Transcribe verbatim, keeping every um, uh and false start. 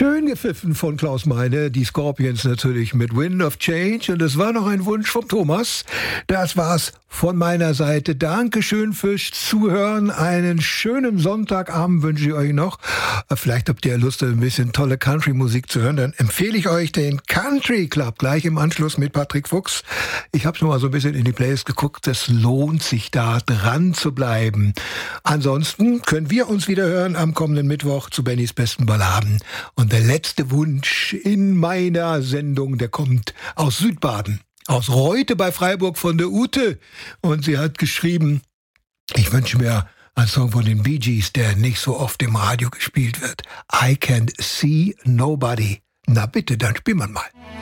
Schön gepfiffen von Klaus Meine, die Scorpions natürlich mit Wind of Change. Und es war noch ein Wunsch vom Thomas. Das war's von meiner Seite. Dankeschön fürs Zuhören. Einen schönen Sonntagabend wünsche ich euch noch. Vielleicht habt ihr Lust, ein bisschen tolle Country-Musik zu hören. Dann empfehle ich euch den Country Club gleich im Anschluss mit Patrick Fuchs. Ich habe schon mal so ein bisschen in die Playlist geguckt. Es lohnt sich, da dran zu bleiben. Ansonsten können wir uns wieder hören am kommenden Mittwoch zu Bennys besten Balladen. Und der letzte Wunsch in meiner Sendung, der kommt aus Südbaden, aus Reute bei Freiburg von der Ute. Und sie hat geschrieben, ich wünsche mir einen Song von den Bee Gees, der nicht so oft im Radio gespielt wird. I Can't See Nobody. Na bitte, dann spielen wir mal.